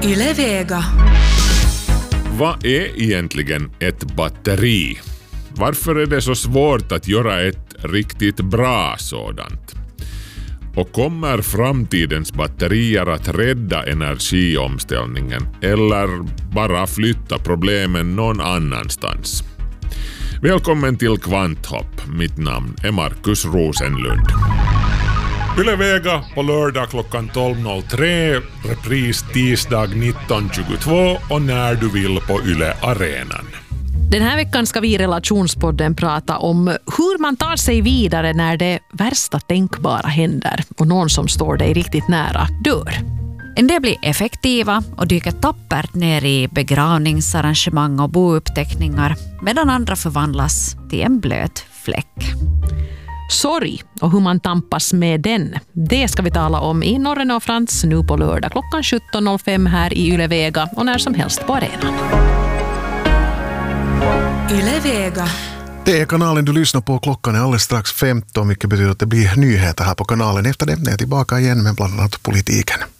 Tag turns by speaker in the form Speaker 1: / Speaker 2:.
Speaker 1: Yle Vega.
Speaker 2: Vad är egentligen ett batteri? Varför är det så svårt att göra ett riktigt bra sådant? Och kommer framtidens batterier att rädda energiomställningen eller bara flytta problemen någon annanstans? Välkommen till Kvanthopp. Mitt namn är Markus Rosenlund.
Speaker 3: Yle Vega på lördag klockan 12.03, repris tisdag 19.22 och när du vill på Yle Arenan.
Speaker 4: Den här veckan ska vi i Relationspodden prata om hur man tar sig vidare när det värsta tänkbara händer och någon som står dig riktigt nära dör.
Speaker 5: En del blir effektiva och dyker tappert ner i begravningsarrangemang och bouppteckningar medan andra förvandlas till en blöt fläck.
Speaker 4: Sorg och hur man tampas med den, det ska vi tala om i Norren och Frans nu på lördag klockan 17.05 här i Yle Vega och när som helst på arenan.
Speaker 1: Yle Vega.
Speaker 6: Det är kanalen du lyssnar på. Klockan är alldeles strax 15, vilket betyder att det blir nyheter här på kanalen. Efter det är jag tillbaka igen med bland annat politiken.